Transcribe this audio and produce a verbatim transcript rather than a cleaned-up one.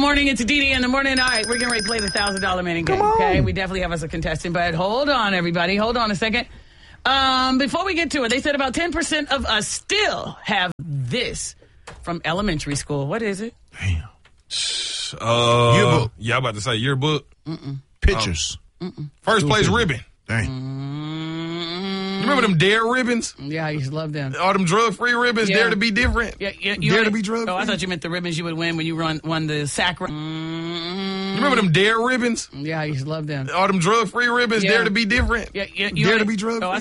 morning. It's Dee Dee in the morning. All right, we're getting ready to play the one thousand dollars minute game. Okay, we definitely have us a contestant, but hold on, everybody. Hold on a second. Um, before we get to it, they said about ten percent of us still have this from elementary school. What is it? Damn. Uh, Yearbook. Yeah, I'm about to say yearbook. Mm-mm. Pictures. Mm-mm. First School place picture. ribbon. Dang. Mm-mm. You remember them Dare ribbons? Yeah, I used to love them. All them drug-free ribbons, Yeah. Dare to be different. Yeah, yeah, you Dare know- to be drug-free. Oh, I thought you meant the ribbons you would win when you run won the sack. Mm-mm. You remember them Dare ribbons? Yeah, I used to love them. All them drug-free ribbons, Yeah. Dare to be different. Yeah, yeah, you Dare know- to be drug-free. Oh, I